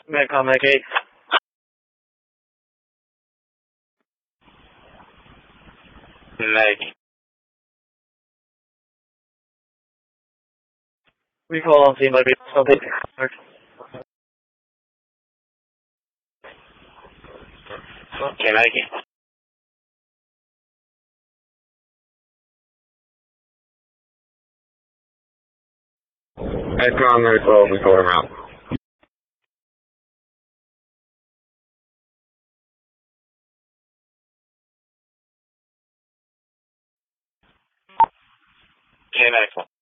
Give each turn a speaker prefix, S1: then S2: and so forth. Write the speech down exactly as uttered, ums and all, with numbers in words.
S1: Meg on Meg eight. Meg. We call on scene by something. Okay, Maggie. Edgar on the twelve, we call him out. Okay, Maxwell.